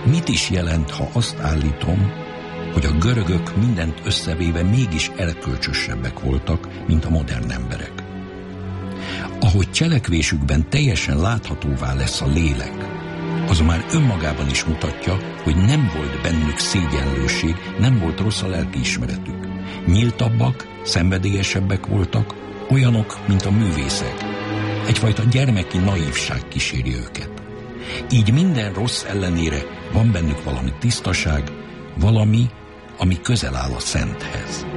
Mit is jelent, ha azt állítom, hogy a görögök mindent összevéve mégis erkölcsösebbek voltak, mint a modern emberek? Ahogy cselekvésükben teljesen láthatóvá lesz a lélek, az már önmagában is mutatja, hogy nem volt bennük szégyenlőség, nem volt rossz a lelkiismeretük. Nyíltabbak, szenvedélyesebbek voltak, olyanok, mint a művészek. Egyfajta gyermeki naívság kíséri őket. Így minden rossz ellenére van bennük valami tisztaság, valami, ami közel áll a szenthez.